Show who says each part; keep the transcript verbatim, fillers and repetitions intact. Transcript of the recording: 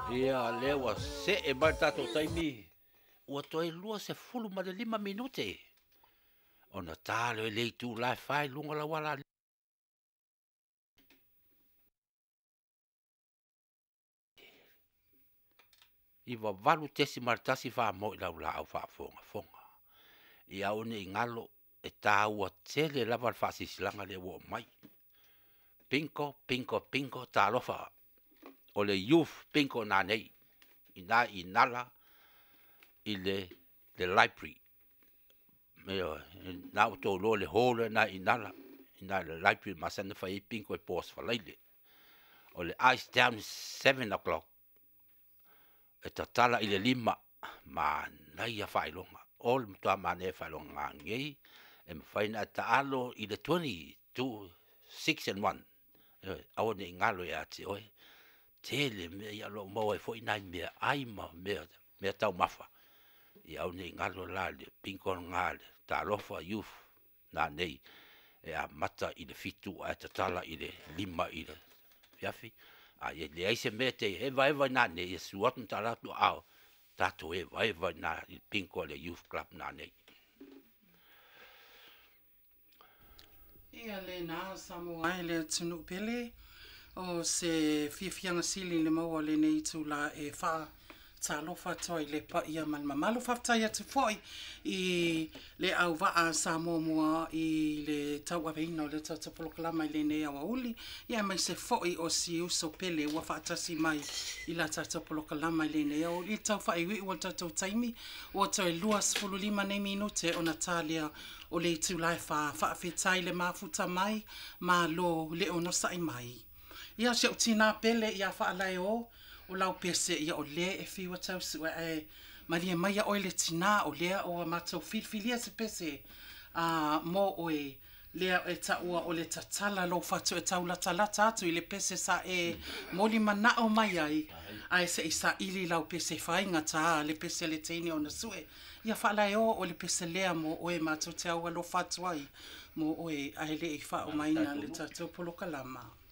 Speaker 1: Ia lewa se e mai tatou taimi. Ua toi lua se fulu ma le lima minute. Ona talo e lei tu lai fai lunga la wala. Iwa valu tesi martasi fa mo ila ula au fa fonga fonga. Ia one ingalo e tā ua tele lava fa sisilanga le wo mai. Pinko, pinko, pinko, tā lofa. O le youth pinko nā nei. Ina inala i le, le library. Meo, na o tō lo le hole na inala. Ina le library masana fa i pinko e pos fa leile. O le ice down seven o'clock. E tatala i le lima. Ma nai a whailonga. O le mutua mane whailonga ngei. E mwhaina ta alo i le twenty-two, six and one. Awa ne ngalo e ati oe. Tele mea ia lo maua e fo inai mea aima mea, mea tau mafa. I au ne ngalo la le pinko ngale. Ta lofa youth na nei. E a mata i le fitu a tatala i le lima i le fiafi. A ye le aise mea te e vai vai na nei. E suatu ta ratu au. Tato e vai vai na i pinko le youth club na nei.
Speaker 2: Ia le nā Samoa le tunu pele o se fiafianga sili le maua le nei tu la e wha talofa toi le pa ia man mamalu whaftai atu foi i le au waa Samoa mua i le tau aveina o le tau tapolokalama i le nei awa uli ia mai se foi o si uso pele ua whaatasi mai i la tau tapolokalama i le nei au i tau wha iwi ua tau taimi ua tau e luas fulu lima nei minute o Natalia o le tu lai wha whaafetai le mafuta mai ma lo le ono sai mai. Ia se o tina pele ia whaalai o o lau pese ia o le e whiwa tau sua e maria mai o le tina o lea o a matau filfilia se pese a mo o e lea e taua o le tatala lo fatu e tau lata lata atu i le pese sa e moli mana o mai ai ai se isa ili lau pese whainga ta le pese le teini o na sue ia whaalai o o le pese lea mo o e matau te aua lo fatu ai mo o e ai le i wha o maina le tatou polokalama.